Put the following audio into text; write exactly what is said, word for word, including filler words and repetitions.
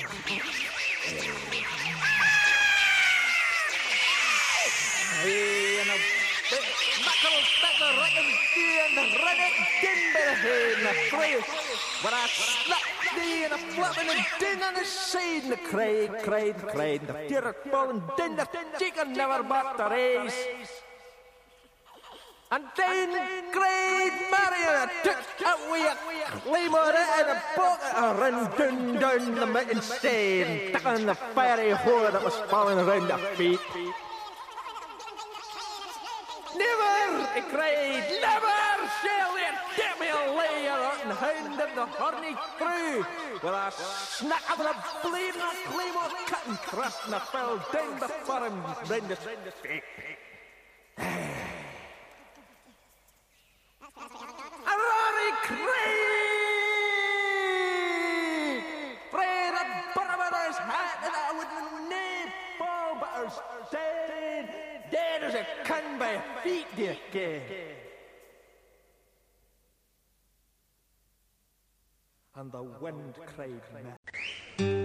En een makkel stekker rekken die en de redden din bij de heen naar vrees. Waar hij slap die en de flap en de din aan de zijde. De kreeg, kreeg, kreeg. De tierk ballen din, de chicken never back the race. En dan kreeg Marion tuk uit weer klimmen en de bokken ren dun dun met een steen. Takken de fairy hoor dat was vallen run de feet. Never, ik kreeg, never shall it get me a layer out and hound of the horny crew. With a snack of the bleeding claymore cut and thrust and a fell down before him, round the stick. A Rory Craig! Fred a barber's hat and I wouldn't name ball butters dead. Dead as a can by feet, dear gay. And the wind cried me.